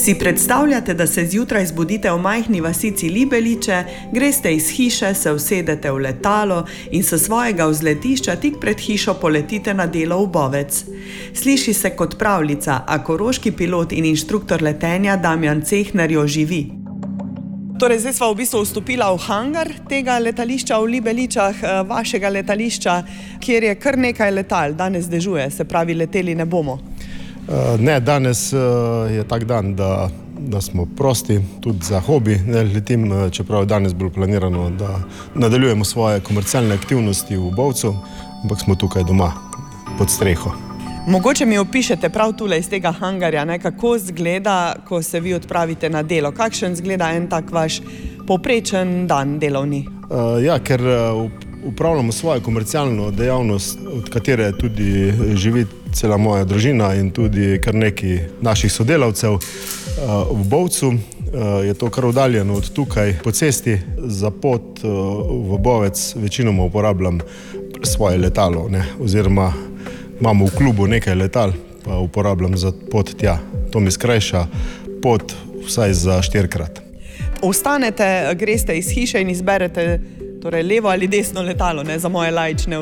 Si predstavljate, da se zjutraj zbudite v majhni vasici Libeliče, greste iz hiše, se usedete v letalo in s svojega vzletišča tik pred hišo poletite na delo v Bovec. Sliši se kot pravljica, a koroški pilot in inštruktor letenja Damjan Cehner jo živi. Torej, zdaj sva v bistvu vstopila v hangar tega letališča v Libeličah, vašega letališča, kjer je kar nekaj letal. Danes dežuje, se pravi, leteli ne bomo. Ne, danes je tak dan, da smo prosti, tudi za hobi. Ne letim, čeprav je danes bolj planirano, da nadaljujemo svoje komercialne aktivnosti v Bovcu, ampak smo tukaj doma, pod streho. Mogoče mi opišete prav tule iz tega hangarja, kako izgleda, ko se vi odpravite na delo. Kakšen izgleda en tak vaš povprečen dan delovni? Ja, ker upravljamo svojo komercialno dejavnost, od katere tudi živi cela moja družina in tudi kar nekaj naših sodelavcev v Bovcu. Je to kar oddaljeno od tukaj po cesti. Za pot v Bovec večinoma uporabljam svoje letalo, oziroma imamo v klubu nekaj letal, pa uporabljam za pot tja. To mi skrajša pot vsaj za 4-krat. Vstanete, greste iz hiše in izberete torej levo ali desno letalo, za moje laične